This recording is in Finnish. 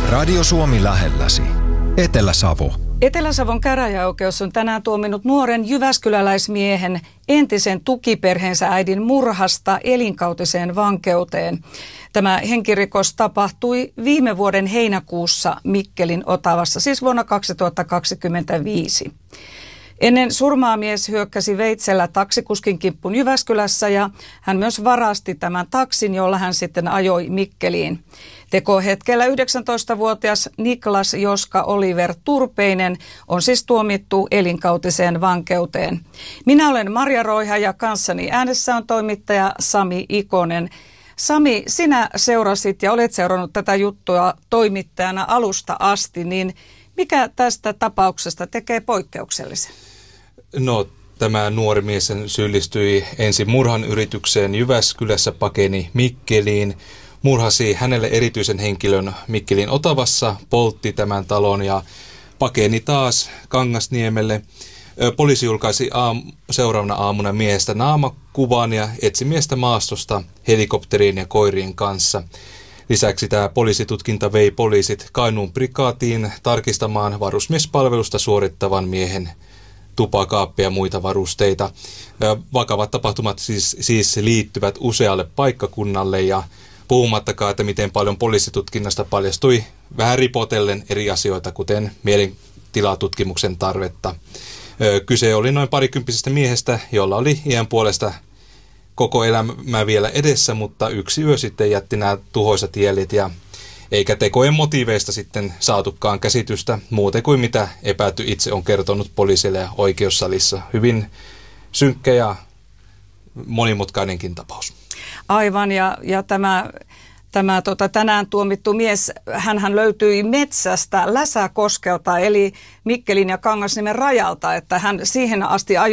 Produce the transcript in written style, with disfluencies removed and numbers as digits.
Radio Suomi lähelläsi. Etelä-Savo. Etelä-Savon käräjäoikeus on tänään tuominut nuoren jyväskyläläismiehen entisen tukiperheensä äidin murhasta elinkautiseen vankeuteen. Tämä henkirikos tapahtui viime vuoden heinäkuussa Mikkelin Otavassa, siis vuonna 2025. Ennen surmaa mies hyökkäsi veitsellä taksikuskin kimppuun Jyväskylässä ja hän myös varasti tämän taksin, jolla hän sitten ajoi Mikkeliin. Tekohetkellä 19-vuotias Niklas Joska Oliver Turpeinen on siis tuomittu elinkautiseen vankeuteen. Minä olen Marja Roiha ja kanssani äänessä on toimittaja Sami Ikonen. Sami, sinä seurasit ja olet seurannut tätä juttua toimittajana alusta asti, niin mikä tästä tapauksesta tekee poikkeuksellisen? No, tämä nuori mies syyllistyi ensin murhan yritykseen Jyväskylässä, pakeni Mikkeliin, murhasi hänelle erityisen henkilön Mikkelin Otavassa, poltti tämän talon ja pakeni taas Kangasniemelle. Poliisi julkaisi seuraavana aamuna miehestä naamakuvan ja etsi miestä maastosta helikopteriin ja koirien kanssa. Lisäksi tämä poliisitutkinta vei poliisit Kainuun prikaatiin tarkistamaan varusmiespalvelusta suorittavan miehen tupakaappeja ja muita varusteita. Vakavat tapahtumat siis liittyvät usealle paikkakunnalle ja puhumattakaan, että miten paljon poliisitutkinnasta paljastui vähän ripotellen eri asioita, kuten mielentilatutkimuksen tarvetta. Kyse oli noin parikymppisestä miehestä, jolla oli iän puolesta koko elämä vielä edessä, mutta yksi yö sitten jätti nämä tuhoisat jäljet ja eikä tekojen motiiveista sitten saatukaan käsitystä muuten kuin mitä epäilty itse on kertonut poliisille ja oikeussalissa. Hyvin synkkä ja monimutkainenkin tapaus. Aivan, ja tämä tänään tuomittu mies, hänhän löytyi metsästä Läsäkoskelta, eli Mikkelin ja Kangasniemen rajalta, että hän siihen asti ajoi